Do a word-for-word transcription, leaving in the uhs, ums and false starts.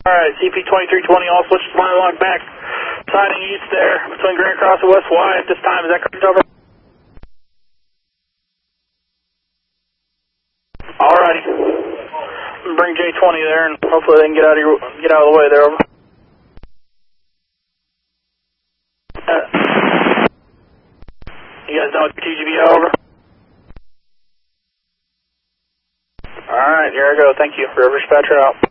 Alright, C P twenty-three twenty, all switches line lock back. Siding east there, between Grand Cross and West Y at this time, is that correct, over? Alrighty. Bring J twenty there and hopefully they can get out of your, get out of the way there, over. Uh, you guys done with your T G B, over? Alright, here I go, thank you. River Dispatcher out.